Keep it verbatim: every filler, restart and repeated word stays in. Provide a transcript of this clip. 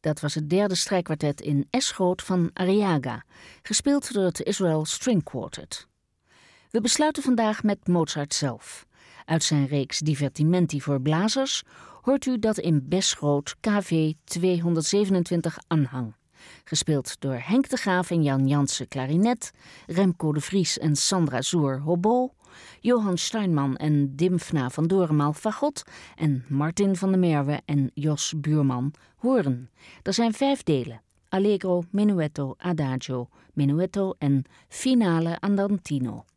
Dat was het derde strijkkwartet in S-groot van Arriaga, gespeeld door het Israel String Quartet. We besluiten vandaag met Mozart zelf. Uit zijn reeks Divertimenti voor blazers hoort u dat in Besgroot K V tweehonderdzevenentwintig Anhang. Gespeeld door Henk de Graaf en Jan Jansen klarinet, Remco de Vries en Sandra Zoer hobo, Johan Steinman en Dimfna van Doremaal fagot en Martin van der Merwe en Jos Buurman hoorn. Er zijn vijf delen: Allegro, Menuetto, Adagio, Menuetto en Finale Andantino.